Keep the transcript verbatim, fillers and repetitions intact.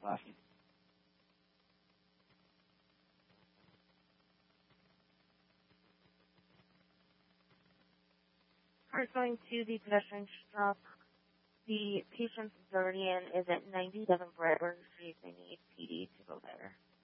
Pulaski. Cars going to the pedestrian stop. The patient's guardian is at ninety-seven Bradburn Street. They need P D to go there.